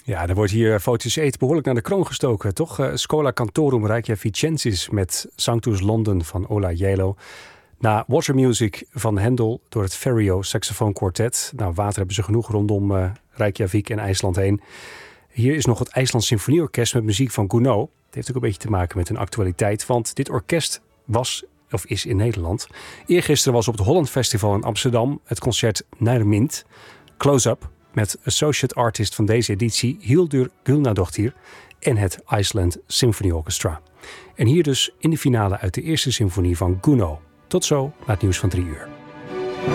Ja, er wordt hier Fotis Eet behoorlijk naar de kroon gestoken, toch? Schola Cantorum Reykjavicensis met Sanctus London van Ola Gjeilo. Na Water Music van Handel door het Ferrio Saxofoon Quartet. Nou, water hebben ze genoeg rondom Reykjavik en IJsland heen. Hier is nog het IJslands Symfonieorkest met muziek van Gounod. Het heeft ook een beetje te maken met een actualiteit, want dit orkest is in Nederland. Eergisteren was op het Holland Festival in Amsterdam het concert Nærmynd. Close-up met associate artist van deze editie Hildur Guðnadóttir en het Iceland Symphony Orchestra. En hier dus in de finale uit de eerste symfonie van Gounod. Tot zo na het nieuws van 3 uur.